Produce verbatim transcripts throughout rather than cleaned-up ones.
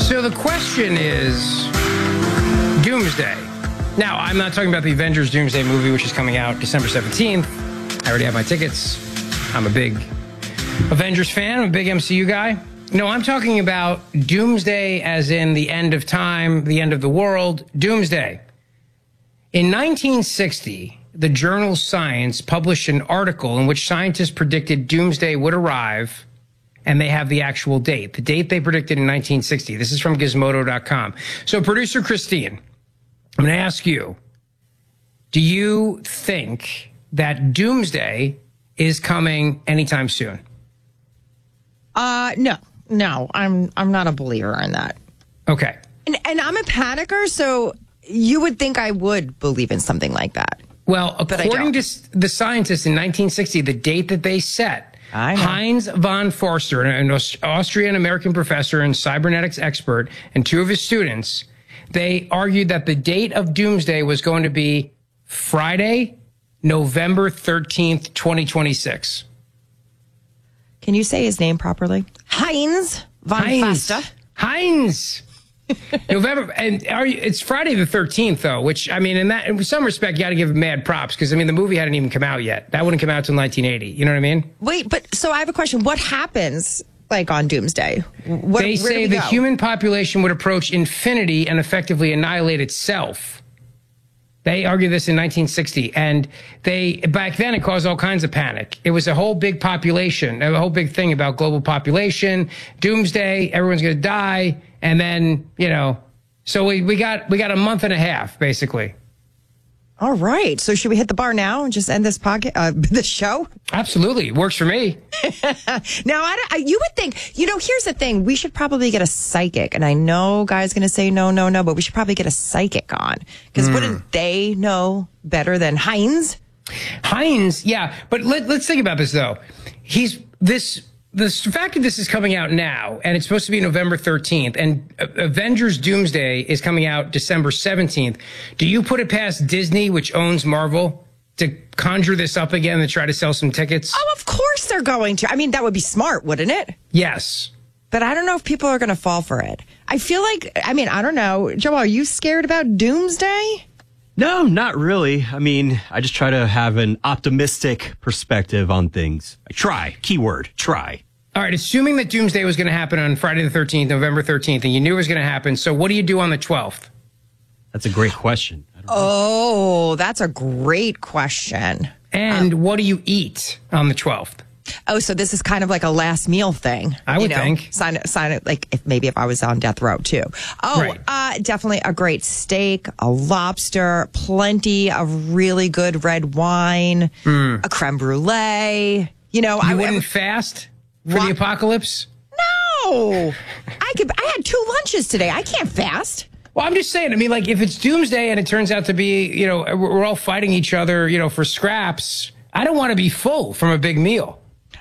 So the question is Doomsday. Now, I'm not talking about the Avengers Doomsday movie, which is coming out December seventeenth. I already have my tickets. I'm a big Avengers fan. I'm a big M C U guy. No, I'm talking about Doomsday as in the end of time, the end of the world. Doomsday. In nineteen sixty, the journal Science published an article in which scientists predicted Doomsday would arrive, and they have the actual date. The date they predicted in nineteen sixty. This is from Gizmodo dot com. So, producer Christine, I'm going to ask you, do you think that Doomsday is coming anytime soon? Uh, no, no, I'm I'm not a believer in that. Okay. And, and I'm a panicker, so you would think I would believe in something like that. Well, according to the scientists in nineteen sixty, the date that they set, Heinz von Forster, an Austrian-American professor and cybernetics expert, and two of his students, they argued that the date of Doomsday was going to be Friday, November thirteenth, twenty twenty-six. Can you say his name properly? Heinz von Heinz. Forster. Heinz. November, and are you, it's Friday the thirteenth, though, which, I mean, in that, in some respect, you got to give mad props, because, I mean, the movie hadn't even come out yet. That wouldn't come out till nineteen eighty. You know what I mean? Wait, but, so I have a question. What happens, like, on Doomsday? What, they say the go? human population would approach infinity and effectively annihilate itself. They argue this in nineteen sixty, and they, back then, it caused all kinds of panic. It was a whole big population, a whole big thing about global population, Doomsday, everyone's going to die, and then, you know, so we, we got we got a month and a half, basically. All right. So should we hit the bar now and just end this podcast, uh, this show? Absolutely. Works for me. Now, I, I, you would think, you know, here's the thing. We should probably get a psychic. And I know guys going to say no, no, no, but we should probably get a psychic on. Because mm. wouldn't they know better than Heinz? Heinz, yeah. But let, let's think about this, though. He's this... The fact that this is coming out now, and it's supposed to be November thirteenth, and Avengers Doomsday is coming out December seventeenth, do you put it past Disney, which owns Marvel, to conjure this up again and try to sell some tickets? Oh, of course they're going to. I mean, that would be smart, wouldn't it? Yes. But I don't know if people are going to fall for it. I feel like, I mean, I don't know. Joe, are you scared about Doomsday? No, not really. I mean, I just try to have an optimistic perspective on things. I try. Keyword, try. All right, assuming that Doomsday was going to happen on Friday the thirteenth, November thirteenth, and you knew it was going to happen, so what do you do on the twelfth? That's a great question. I don't know. Oh, that's a great question. And um, what do you eat on the twelfth? Oh, so this is kind of like a last meal thing. I would you know? think. Sign it, sign it, like if maybe if I was on death row too. Oh, right. uh, definitely a great steak, a lobster, plenty of really good red wine, mm. a creme brulee. You know, you I wouldn't I, fast for what? the apocalypse? No, I could. I had two lunches today. I can't fast. Well, I'm just saying, I mean, like, if it's Doomsday and it turns out to be, you know, we're all fighting each other, you know, for scraps, I don't want to be full from a big meal.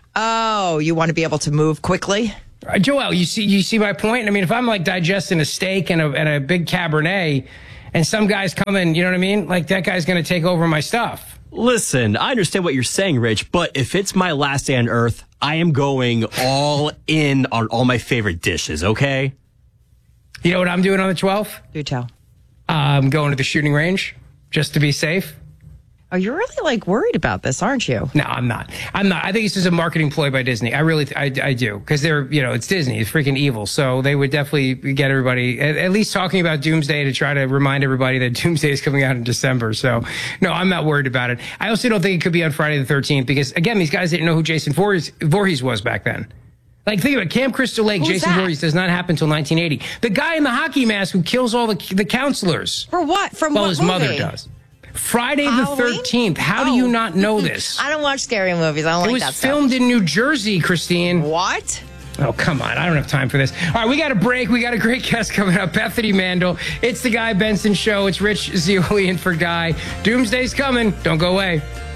Oh, you want to be able to move quickly? Uh, Joel, you see you see my point? I mean, if I'm, like, digesting a steak and a, and a big Cabernet, and some guy's coming, you know what I mean? Like, that guy's going to take over my stuff. Listen, I understand what you're saying, Rich, but if it's my last day on Earth, I am going all in on all my favorite dishes, okay? You know what I'm doing on the twelfth? Do tell. I'm going to the shooting range just to be safe. Oh, you're really, like, worried about this, aren't you? No, I'm not. I'm not. I think this is a marketing ploy by Disney. I really, I, I do. Because they're, you know, it's Disney. It's freaking evil. So they would definitely get everybody, at, at least talking about Doomsday to try to remind everybody that Doomsday is coming out in December. So, no, I'm not worried about it. I also don't think it could be on Friday the thirteenth because, again, these guys didn't know who Jason Voorhees, Voorhees was back then. Like, think about it. Camp Crystal Lake, Who's Jason that? Voorhees does not happen until nineteen eighty. The guy in the hockey mask who kills all the, the counselors. For what? From well, what his movie? mother does. Friday Halloween? the thirteenth. How oh. do you not know this? I don't watch scary movies. I don't it like was that filmed stuff. in New Jersey, Christine. What? Oh, come on. I don't have time for this. All right, we got a break. We got a great guest coming up, Bethany Mandel. It's the Guy Benson Show. It's Rich Zeolian for Guy. Doomsday's coming. Don't go away.